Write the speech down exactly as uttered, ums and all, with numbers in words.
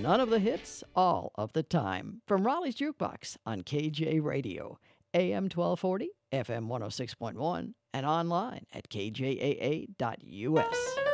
None of the hits, all of the time. From Raleigh's Jukebox on K J Radio, A M twelve forty, F M one oh six point one, and online at k j a a dot u s.